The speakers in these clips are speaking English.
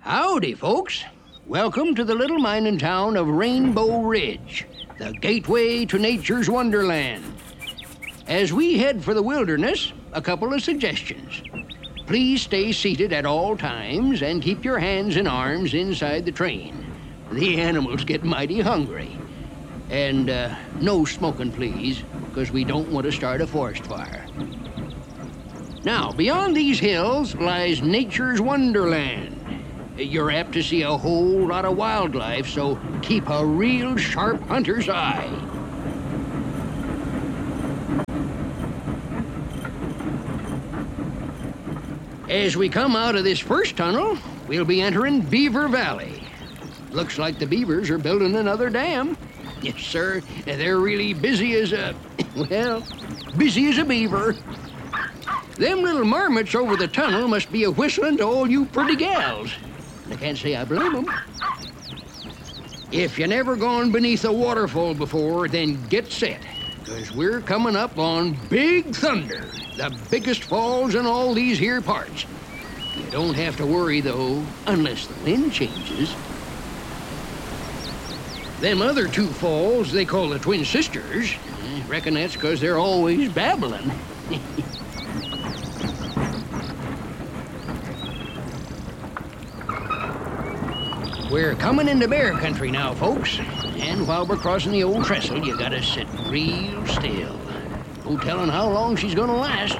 Howdy, folks. Welcome to the little mining town of Rainbow Ridge, the gateway to nature's wonderland. As we head for the wilderness, a couple of suggestions. Please stay seated at all times and keep your hands and arms inside the train. The animals get mighty hungry. And no smoking, please, because we don't want to start a forest fire. Now, beyond these hills lies nature's wonderland. You're apt to see a whole lot of wildlife, so keep a real sharp hunter's eye. As we come out of this first tunnel, we'll be entering Beaver Valley. Looks like the beavers are building another dam. Yes, sir, they're really busy as a, well, busy as a beaver. Them little marmots over the tunnel must be a whistling to all you pretty gals. I can't say I blame them. If you never gone beneath a waterfall before, then get set, because we're coming up on Big Thunder, the biggest falls in all these here parts. You don't have to worry, though, unless the wind changes. Them other two falls they call the Twin Sisters. I reckon that's because they're always babbling. We're coming into bear country now, folks. And while we're crossing the old trestle, you gotta sit real still. No telling how long she's gonna last.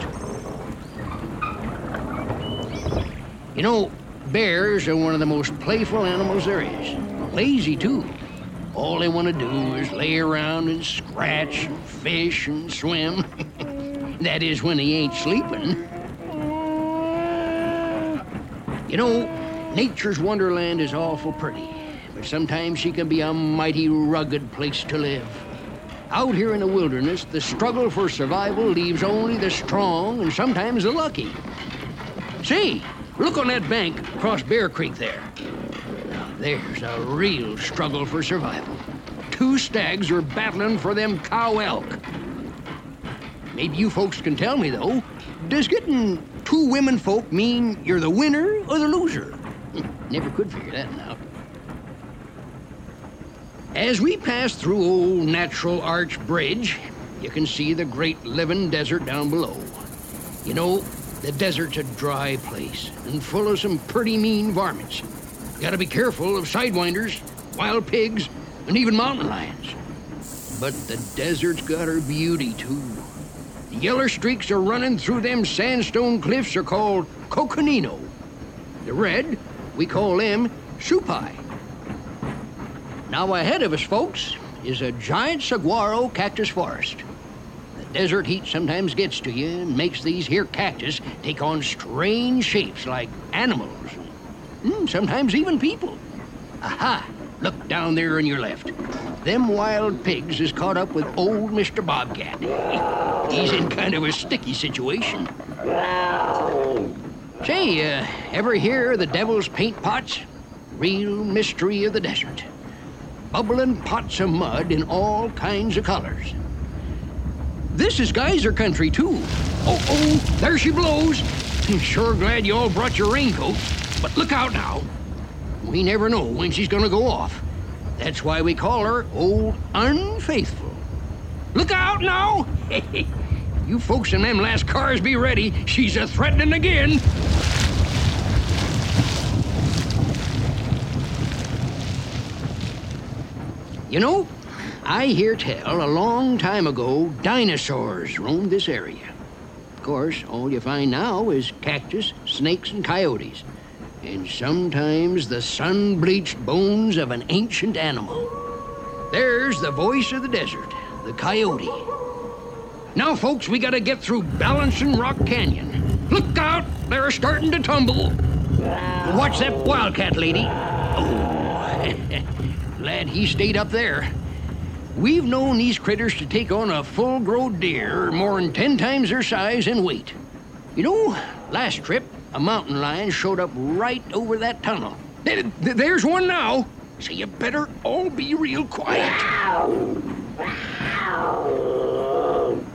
You know, bears are one of the most playful animals there is. Lazy, too. All they want to do is lay around and scratch and fish and swim. That is when they ain't sleeping. You know, nature's wonderland is awful pretty, but sometimes she can be a mighty rugged place to live. Out here in the wilderness, the struggle for survival leaves only the strong and sometimes the lucky. See, look on that bank across Bear Creek there. Now, there's a real struggle for survival. Two stags are battling for them cow elk. Maybe you folks can tell me, though, does getting two women folk mean you're the winner or the loser? Never could figure that out. As we pass through old Natural Arch Bridge, you can see the great living desert down below. You know, the desert's a dry place and full of some pretty mean varmints. You gotta be careful of sidewinders, wild pigs, and even mountain lions. But the desert's got her beauty, too. The yeller streaks are running through them sandstone cliffs are called coconino. The red, we call them supai. Now ahead of us, folks, is a giant saguaro cactus forest. The desert heat sometimes gets to you and makes these here cactus take on strange shapes like animals. Sometimes even people. Aha! Look down there on your left. Them wild pigs is caught up with old Mr. Bobcat. He's in kind of a sticky situation. Say, ever hear of the devil's paint pots? Real mystery of the desert. Bubbling pots of mud in all kinds of colors. This is geyser country, too. Oh, there she blows. Sure glad you all brought your raincoats, but look out now. We never know when she's gonna go off. That's why we call her Old Unfaithful. Look out now! You folks in them last cars be ready. She's a-threatening again. You know, I hear tell a long time ago dinosaurs roamed this area. Of course, all you find now is cactus, snakes, and coyotes. And sometimes the sun-bleached bones of an ancient animal. There's the voice of the desert, the coyote. Now, folks, we gotta get through Balancing Rock Canyon. Look out! They're starting to tumble. Watch that wildcat, lady. Oh, glad he stayed up there. We've known these critters to take on a full-grown deer more than 10 times their size and weight. You know, last trip, a mountain lion showed up right over that tunnel. There's one now, so you better all be real quiet.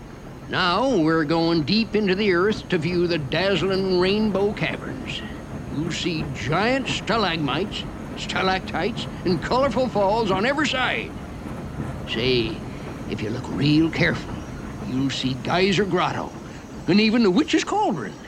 Now we're going deep into the earth to view the dazzling Rainbow Caverns. you'll see giant stalagmites, stalactites, and colorful falls on every side. Say, if you look real careful, you'll see Geyser Grotto, and even the Witch's Cauldron.